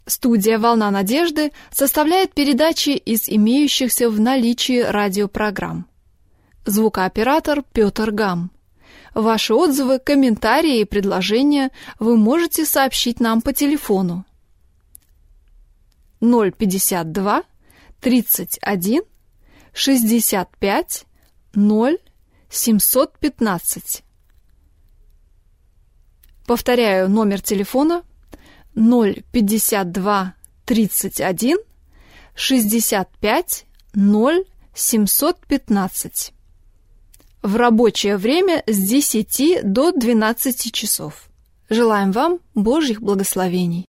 Студия «Волна надежды» составляет передачи из имеющихся в наличии радиопрограмм. Звукооператор Петр Гам. Ваши отзывы, комментарии и предложения вы можете сообщить нам по телефону 052 31 65 0 715. Повторяю номер телефона 052 31 65 0 715. В рабочее время с 10 до 12 часов. Желаем вам Божьих благословений.